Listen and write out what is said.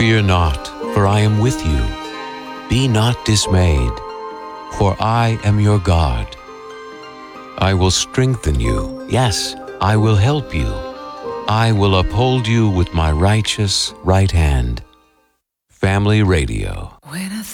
Fear not, for I am with you. Be not dismayed, for I am your God. I will strengthen you. Yes, I will help you. I will uphold you with my righteous right hand. Family Radio. When I